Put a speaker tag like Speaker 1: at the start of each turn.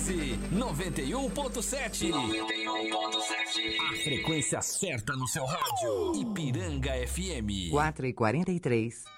Speaker 1: Use 91.7. A frequência certa no seu rádio. Ipiranga FM.
Speaker 2: 4h43.